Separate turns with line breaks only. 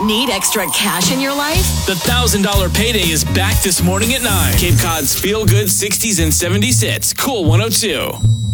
Need extra cash in your life?
The $1,000 payday is back this morning at 9. Cape Cod's feel-good 60s and 70s hits. Cool 102.